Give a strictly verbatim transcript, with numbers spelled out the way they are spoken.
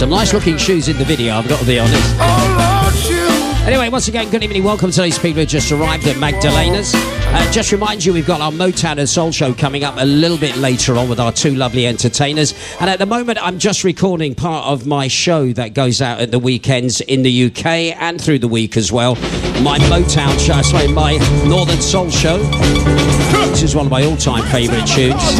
Some nice looking shoes in the video, I've got to be honest. Anyway, once again, good evening. Welcome to these people who just arrived at Magdalena's. Uh, just remind you, we've got our Motown and Soul show coming up a little bit later on with our two lovely entertainers. And at the moment, I'm just recording part of my show that goes out at the weekends in the U K and through the week as well. My Motown show, sorry, my Northern Soul show, which is one of my all-time favourite tunes.